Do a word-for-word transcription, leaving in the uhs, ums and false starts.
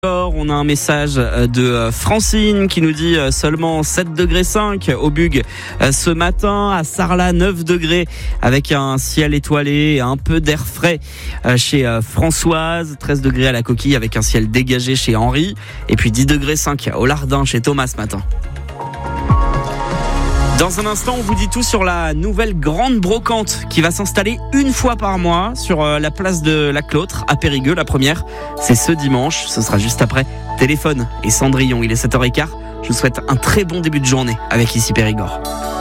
On a un message de Francine qui nous dit seulement sept degrés cinq au Bug ce matin, à Sarlat neuf degrés avec un ciel étoilé et un peu d'air frais chez Françoise, treize degrés à la Coquille avec un ciel dégagé chez Henri et puis dix degrés cinq au Lardin chez Thomas ce matin. Dans un instant, on vous dit tout sur la nouvelle grande brocante qui va s'installer une fois par mois sur la place de la Clotre à Périgueux. La première, c'est ce dimanche. Ce sera juste après Téléphone et Cendrillon. Il est sept heures quinze. Je vous souhaite un très bon début de journée avec Ici Périgord.